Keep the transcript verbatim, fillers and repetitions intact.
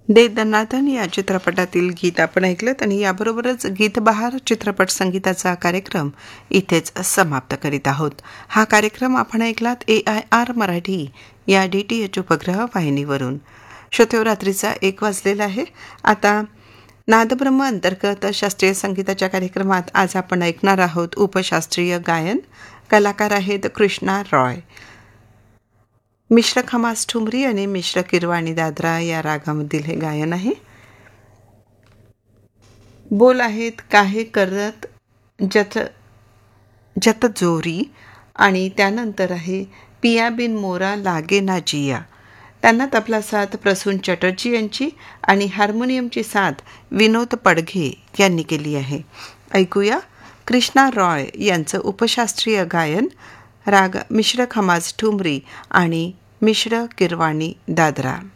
दे दनादन या चित्रपटातील गीत आपण ऐकलं आणि याबरोबरच गीतबहार चित्रपट संगीताचा कार्यक्रम इथेच समाप्त करीत आहोत. हा कार्यक्रम आपण ऐकलात ए आय आर मराठी या डी टी एच उपग्रह वाहिनीवरून. श्रोते रात्रीचा एक वाजलेला आहे. आता नादब्रह्म अंतर्गत शास्त्रीय संगीताच्या कार्यक्रमात आज आपण ऐकणार आहोत उपशास्त्रीय गायन. कलाकार आहेत कृष्णा रॉय. मिश्र खमास ठुमरी आणि मिश्र किरवाणी दादरा या रागामधील हे गायन आहे. बोल आहेत काहे करत जत जत जोरी आणि त्यानंतर आहे पिया बिन मोरा लागे ना जिया. त्यांना तबला साथ प्रसून चटर्जी यांची आणि हार्मोनियमची साथ विनोद पडघे यांनी केली आहे. ऐकूया कृष्णा रॉय यांचं उपशास्त्रीय गायन. राग मिश्र खमाज ठुमरी आणि मिश्र किरवाणी दादरा.